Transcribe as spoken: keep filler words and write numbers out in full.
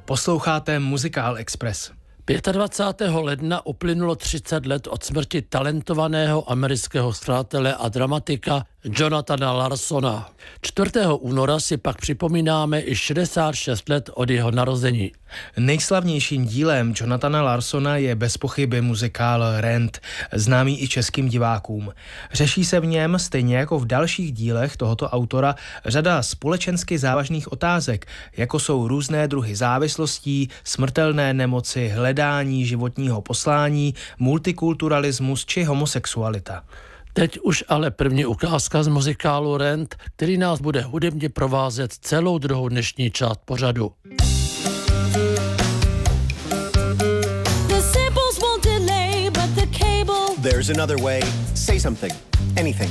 Posloucháte Muzikál Express. dvacátého pátého ledna uplynulo třicet let od smrti talentovaného amerického skladatele a dramatika Jonathana Larsona. čtvrtého února si pak připomínáme i šedesát šest let od jeho narození. Nejslavnějším dílem Jonathana Larsona je bez pochyby muzikál Rent, známý i českým divákům. Řeší se v něm, stejně jako v dalších dílech tohoto autora, řada společensky závažných otázek, jako jsou různé druhy závislostí, smrtelné nemoci, hledání životního poslání, multikulturalismus či homosexualita. Teď už ale první ukázka z muzikálu Rent, který nás bude hudebně provázet celou druhou dnešní část pořadu. There's another way. Say something. Anything.